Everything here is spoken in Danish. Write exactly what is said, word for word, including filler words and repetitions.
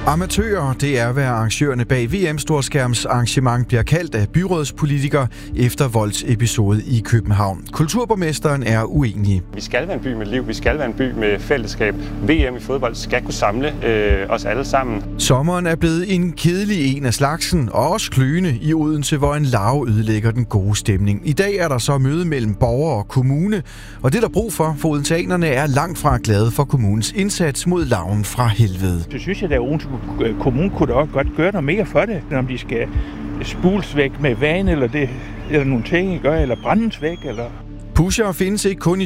Amatører, det er, hvad arrangørerne bag V M-storskærms arrangement bliver kaldt af byrådspolitikere efter voldsepisode i København. Kulturborgmesteren er uenig. Vi skal være en by med liv, vi skal være en by med fællesskab. V M i fodbold skal kunne samle øh, os alle sammen. Sommeren er blevet en kedelig en af slagsen, og også kløende i Odense, hvor en larve ødelægger den gode stemning. I dag er der så møde mellem borgere og kommune, og det der brug for, for odenseanerne er langt fra glade for kommunens indsats mod larven fra helvede. Det synes jeg, at Odense Kommune kunne da også godt gøre noget mere for det, når de skal spules væk med vand, eller, det, eller nogle ting, gør, eller brændes væk. Eller... Pusher findes ikke kun i